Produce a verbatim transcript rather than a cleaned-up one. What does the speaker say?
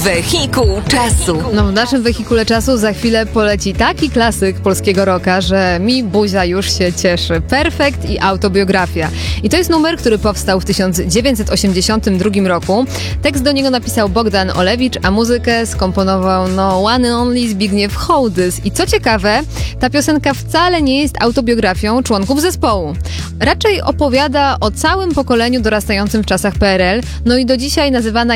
Wehikuł czasu. No w naszym wehikule czasu za chwilę poleci taki klasyk polskiego rocka, że mi buzia już się cieszy. Perfekt i autobiografia. I to jest numer, który powstał w tysiąc dziewięćset osiemdziesiątym drugim roku. Tekst do niego napisał Bogdan Olewicz, a muzykę skomponował no one and only Zbigniew Hołdys. I co ciekawe, ta piosenka wcale nie jest autobiografią członków zespołu. Raczej opowiada o całym pokoleniu dorastającym w czasach P R L, no i do dzisiaj nazywana